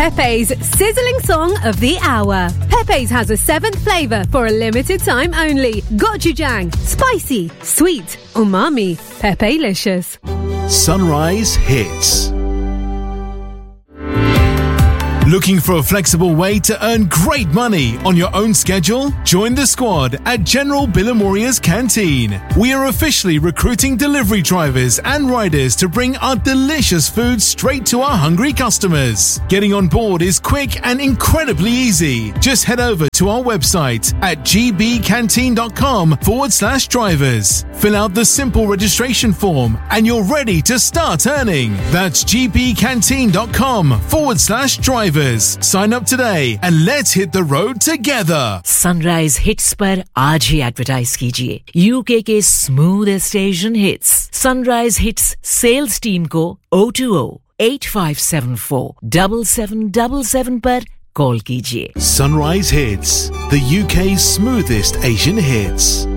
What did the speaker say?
Pepe's sizzling song of the hour. Pepe's has a 7th flavour for a limited time only. Gochujang, spicy, sweet, umami, Pepe-licious. Sunrise Hits. Looking for a flexible way to earn great money on your own schedule? Join the squad at General Billamoria's Canteen. We are officially recruiting delivery drivers and riders to bring our delicious food straight to our hungry customers. Getting on board is quick and incredibly easy. Just head over to our website at gbcanteen.com/drivers. Fill out the simple registration form and you're ready to start earning. That's gbcanteen.com/drivers. Sign up today and let's hit the road together. Sunrise Hits पर आज ही advertise कीजिए UK के smoothest Asian hits sunrise hits sales team को 020-8574-7777 पर call कीजिए. Sunrise Hits, the UK's smoothest Asian hits.